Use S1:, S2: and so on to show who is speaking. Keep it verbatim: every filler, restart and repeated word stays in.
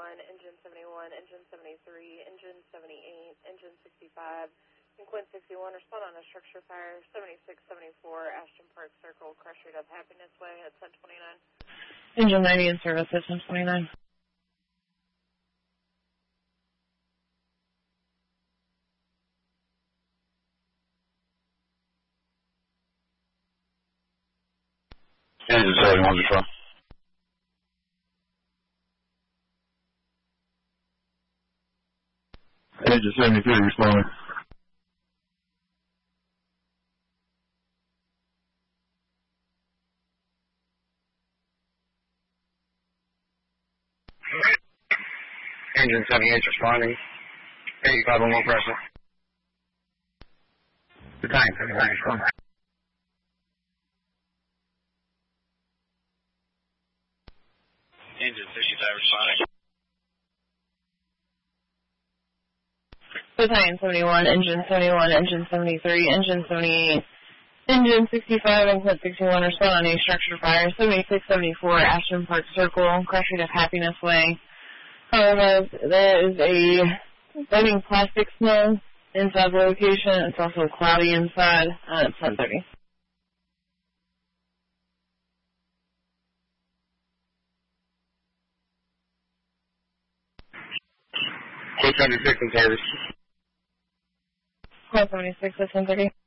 S1: seventy-one, engine seventy-one, engine seventy-three, engine seventy-eight, engine sixty-five, and Quinn sixty-one. Respond on a structure fire, seventy-six seventy-four, Ashton Park Circle, Crush Street up Happiness Way at ten twenty-nine.
S2: Engine ninety in service at ten twenty-nine.
S3: Engine seventy-one, control. Engine seventy-three, responding. Engine seventy-eight, responding. eighty-five on one pressure. The tank, seventy-nine, responding. Engine sixty-five, responding.
S2: Battalion seventy-one, engine seventy-one, engine seventy-three, engine seventy-eight, engine sixty-five, and Quint sixty-one. Respond on a structure fire, seventy-six seventy-four, Ashton Park Circle, Crush Street up Happiness Way. However, there is a burning plastic smell inside the location. It's also cloudy inside uh, at ten thirty.
S3: Quint seventy-six in service.
S2: Quint seventy-six at ten thirty.